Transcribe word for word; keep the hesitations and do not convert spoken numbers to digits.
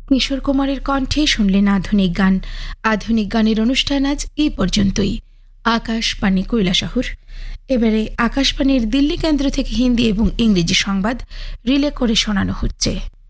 কিশোর কুমারের কণ্ঠে শুনলেন আধুনিক গান। আধুনিক গানের অনুষ্ঠান আজ এই পর্যন্তই। আকাশবাণী কৈলাসহর। এবারে আকাশবাণীর দিল্লি কেন্দ্র থেকে হিন্দি এবং ইংরেজি সংবাদ রিলে করে শোনানো হচ্ছে।